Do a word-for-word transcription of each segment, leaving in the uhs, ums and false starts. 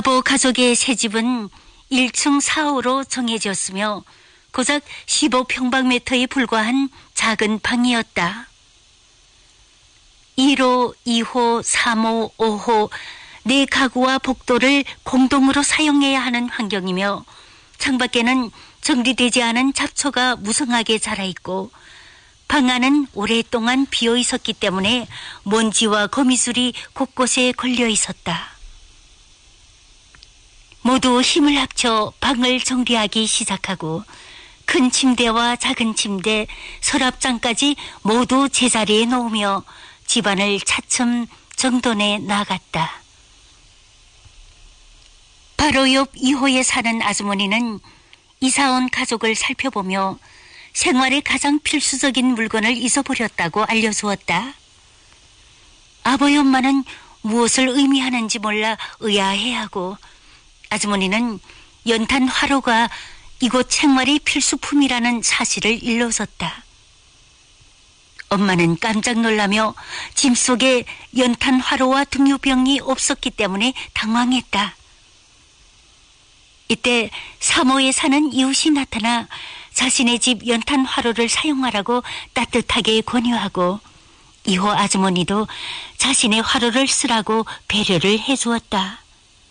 아버 가족의 새 집은 일 층 사 호로 정해졌으며 고작 십오 평방미터에 불과한 작은 방이었다. 일 호, 이 호, 삼 호, 오 호 네 가구와 복도를 공동으로 사용해야 하는 환경이며 창밖에는 정리되지 않은 잡초가 무성하게 자라있고 방 안은 오랫동안 비어 있었기 때문에 먼지와 거미줄이 곳곳에 걸려 있었다. 모두 힘을 합쳐 방을 정리하기 시작하고 큰 침대와 작은 침대, 서랍장까지 모두 제자리에 놓으며 집안을 차츰 정돈해 나갔다. 바로 옆 이 호에 사는 아주머니는 이사온 가족을 살펴보며 생활에 가장 필수적인 물건을 잊어버렸다고 알려주었다. 아버지 엄마는 무엇을 의미하는지 몰라 의아해하고 아주머니는 연탄 화로가 이곳 생활의 필수품이라는 사실을 일러줬다. 엄마는 깜짝 놀라며 짐 속에 연탄 화로와 등유병이 없었기 때문에 당황했다. 이때 삼 호에 사는 이웃이 나타나 자신의 집 연탄 화로를 사용하라고 따뜻하게 권유하고 이 호 아주머니도 자신의 화로를 쓰라고 배려를 해주었다.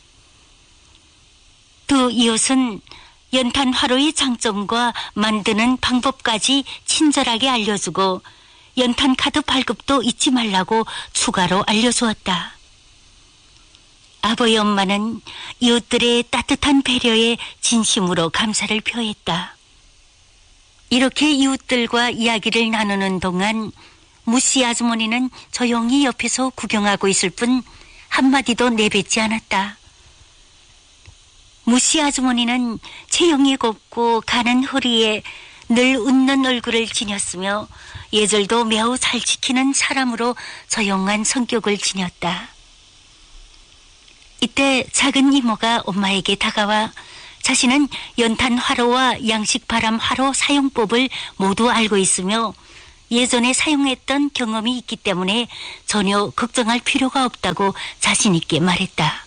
두 이웃은 연탄 화로의 장점과 만드는 방법까지 친절하게 알려주고 연탄 카드 발급도 잊지 말라고 추가로 알려주었다. 아버지 엄마는 이웃들의 따뜻한 배려에 진심으로 감사를 표했다. 이렇게 이웃들과 이야기를 나누는 동안 무씨 아주머니는 조용히 옆에서 구경하고 있을 뿐 한마디도 내뱉지 않았다. 무씨 아주머니는 체형이 곱고 가는 허리에 늘 웃는 얼굴을 지녔으며 예절도 매우 잘 지키는 사람으로 조용한 성격을 지녔다. 이때 작은 이모가 엄마에게 다가와 자신은 연탄 화로와 양식 바람 화로 사용법을 모두 알고 있으며 예전에 사용했던 경험이 있기 때문에 전혀 걱정할 필요가 없다고 자신 있게 말했다.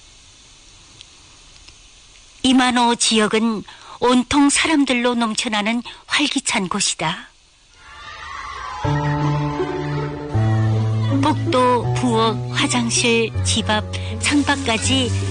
이만호 지역은 온통 사람들로 넘쳐나는 활기찬 곳이다. 복도, 부엌, 화장실, 집 앞, 창밖까지